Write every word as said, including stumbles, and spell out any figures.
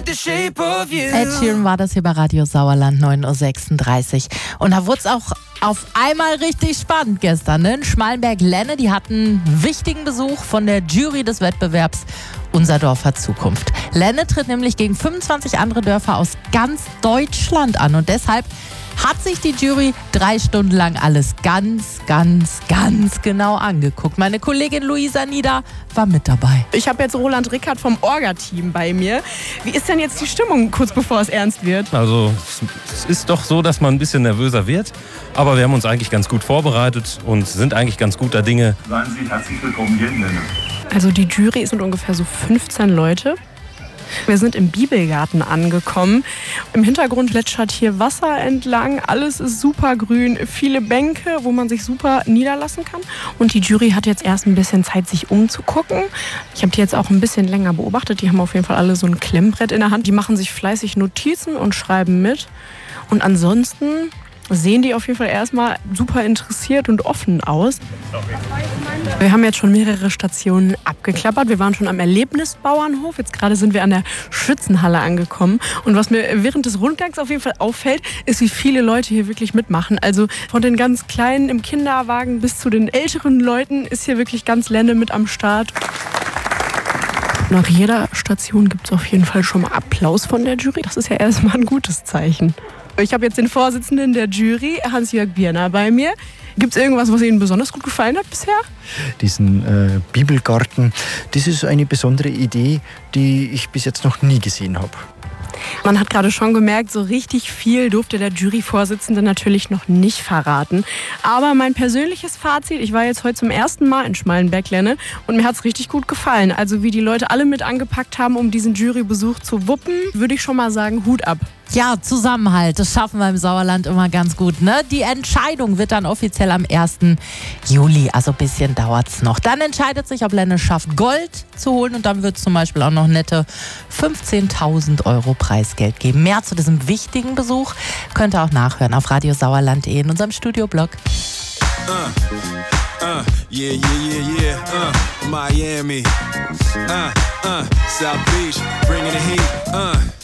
the shape of you. Ed Sheeran war das hier bei Radio Sauerland, neun Uhr sechsunddreißig. Und da wurde es auch auf einmal richtig spannend gestern. Ne? In Schmallenberg-Lenne, die hatten wichtigen Besuch von der Jury des Wettbewerbs Unser Dorf hat Zukunft. Lenne tritt nämlich gegen fünfundzwanzig andere Dörfer aus ganz Deutschland an. Und deshalb hat sich die Jury drei Stunden lang alles ganz, ganz, ganz genau angeguckt. Meine Kollegin Luisa Nieder war mit dabei. Ich habe jetzt Roland Rickert vom Orga-Team bei mir. Wie ist denn jetzt die Stimmung kurz bevor es ernst wird? Also es ist doch so, dass man ein bisschen nervöser wird. Aber wir haben uns eigentlich ganz gut vorbereitet und sind eigentlich ganz guter Dinge. Seien Sie herzlich willkommen hier in Lenne. Also die Jury sind ungefähr so fünfzehn Leute. Wir sind im Bibelgarten angekommen. Im Hintergrund plätschert hier Wasser entlang. Alles ist super grün. Viele Bänke, wo man sich super niederlassen kann. Und die Jury hat jetzt erst ein bisschen Zeit, sich umzugucken. Ich habe die jetzt auch ein bisschen länger beobachtet. Die haben auf jeden Fall alle so ein Klemmbrett in der Hand. Die machen sich fleißig Notizen und schreiben mit. Und ansonsten sehen die auf jeden Fall erstmal super interessiert und offen aus. Wir haben jetzt schon mehrere Stationen abgeklappert. Wir waren schon am Erlebnisbauernhof. Jetzt gerade sind wir an der Schützenhalle angekommen. Und was mir während des Rundgangs auf jeden Fall auffällt, ist, wie viele Leute hier wirklich mitmachen. Also von den ganz Kleinen im Kinderwagen bis zu den älteren Leuten ist hier wirklich ganz Lenne mit am Start. Nach jeder Station gibt es auf jeden Fall schon mal Applaus von der Jury. Das ist ja erstmal ein gutes Zeichen. Ich habe jetzt den Vorsitzenden der Jury, Hans-Jörg Bierner, bei mir. Gibt es irgendwas, was Ihnen besonders gut gefallen hat bisher? Diesen äh, Bibelgarten, das ist eine besondere Idee, die ich bis jetzt noch nie gesehen habe. Man hat gerade schon gemerkt, so richtig viel durfte der Juryvorsitzende natürlich noch nicht verraten. Aber mein persönliches Fazit, ich war jetzt heute zum ersten Mal in Schmallenberg-Lenne und mir hat es richtig gut gefallen. Also wie die Leute alle mit angepackt haben, um diesen Jurybesuch zu wuppen, würde ich schon mal sagen, Hut ab. Ja, Zusammenhalt, das schaffen wir im Sauerland immer ganz gut. Ne? Die Entscheidung wird dann offiziell am ersten Juli, also ein bisschen dauert es noch. Dann entscheidet sich, ob Lenne schafft, Gold zu holen und dann wird es zum Beispiel auch noch nette fünfzehntausend Euro Preisgeld geben. Mehr zu diesem wichtigen Besuch könnt ihr auch nachhören auf radiosauerland punkt de in unserem Studioblog. Uh, uh, yeah, yeah, yeah, yeah, uh, Miami, uh, uh, South Beach, bringing the heat, uh.